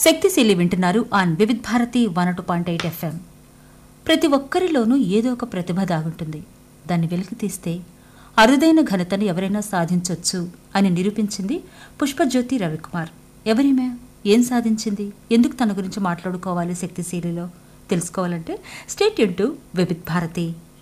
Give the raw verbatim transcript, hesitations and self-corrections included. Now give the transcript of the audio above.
శక్తిశీలి వింటున్నారు on Vividh Bharati one two point eight FM. ప్రతి ఒక్కరిలోనూ ఏదో ఒక ప్రతిభ దాగుంటుంది. దాన్ని వెలికి తీస్తే అరుదైన ఘనతను ఎవరైనా సాధించొచ్చు అని నిరూపించింది పుష్పజ్యోతి రవికుమార్. ఎవరిమే, ఏం సాధించింది, ఎందుకు తన గురించి మాట్లాడుకోవాలి శక్తిశీలిలో తెలుసుకోవాలంటే stay tune to Vividh Bharati